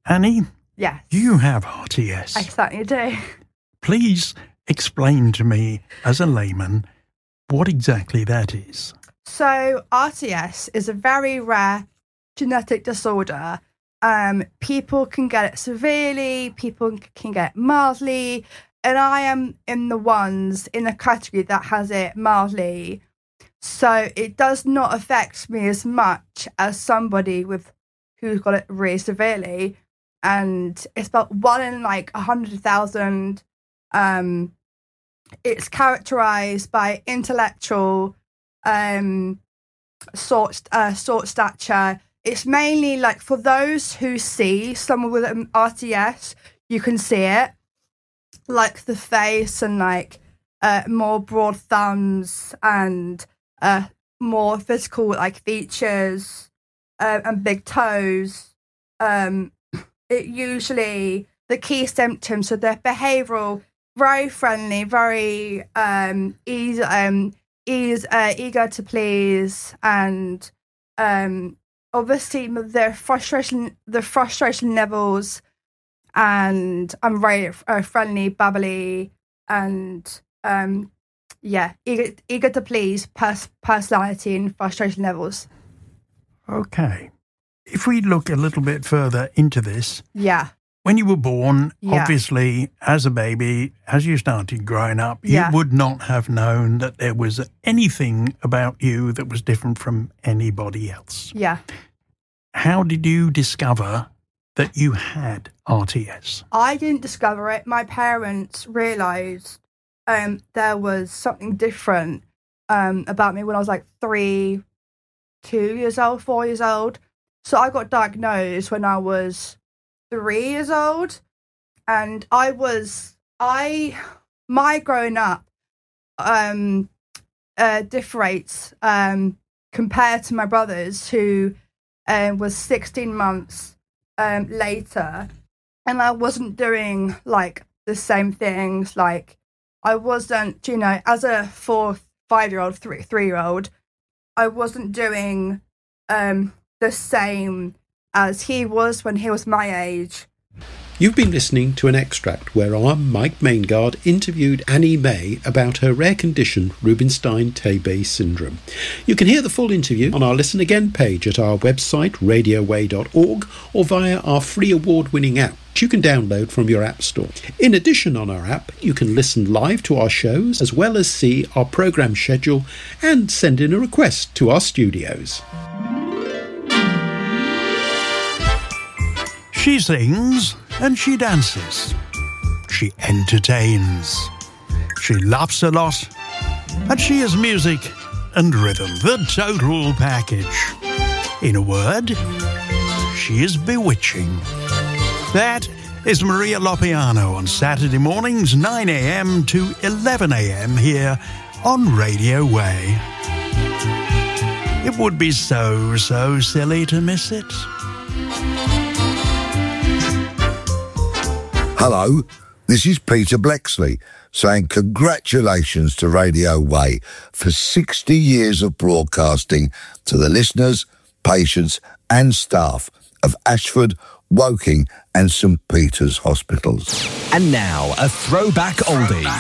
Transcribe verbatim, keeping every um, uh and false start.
Annie? Yes. You have R T S. I certainly do. Please explain to me, as a layman, what exactly that is. So R T S is a very rare genetic disorder. Um, people can get it severely, people can get it mildly, and I am in the ones in the category that has it mildly. So it does not affect me as much as somebody with who's got it really severely. And it's about one in like a hundred thousand. Um, it's characterized by intellectual um, sort, uh, sort stature. It's mainly like for those who see someone with an R T S, you can see it, like the face and like uh, more broad thumbs and uh, more physical like features uh, and big toes. Um, it usually the key symptoms are their behavioural, very friendly, very um, easy, um, ease, uh, eager to please, and um, obviously their frustration, the frustration levels, and I'm very uh, friendly, bubbly, and um, yeah, eager, eager to please, pers- personality and frustration levels. Okay. If we look a little bit further into this, yeah. When you were born, yeah. obviously, as a baby, as you started growing up, you yeah. would not have known that there was anything about you that was different from anybody else. Yeah. How did you discover that you had R T S? I didn't discover it. My parents realised um, there was something different um, about me when I was like three, two years old, four years old. So I got diagnosed when I was three years old, and I was I my growing up um, uh, differates um, compared to my brothers, who uh, was sixteen months um, later, and I wasn't doing like the same things. Like I wasn't, you know, as a four, five year old, three, three year old, I wasn't doing um, the same as he was when he was my age. You've been listening to an extract where our Mike Maingard interviewed Annie May about her rare condition, Rubinstein-Tay syndrome. You can hear the full interview on our Listen Again page at our website, radio way dot org, or via our free award-winning app, which you can download from your app store. In addition, on our app, you can listen live to our shows, as well as see our programme schedule and send in a request to our studios. She sings and she dances. She entertains. She laughs a lot. And she is music and rhythm, the total package. In a word, she is bewitching. That is Maria Lopiano on Saturday mornings, nine a.m. to eleven a.m. here on Radio Way. It would be so, so silly to miss it. Hello, this is Peter Blexley saying congratulations to Radio Way for sixty years of broadcasting to the listeners, patients and staff of Ashford, Woking and St Peter's hospitals. And now, a throwback oldie.